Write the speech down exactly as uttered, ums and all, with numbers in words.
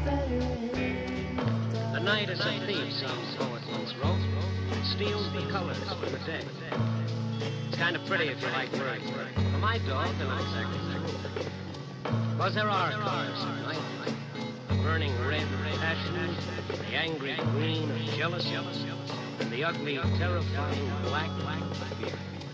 The night is a thief, some poet once wrote. It steals the colors from the day. It's kind of pretty if you like birds. For my dog, they're not exactly true. Because there are colors at night. The burning red of passion, the angry green of jealousy, and the ugly, terrifying black of fear.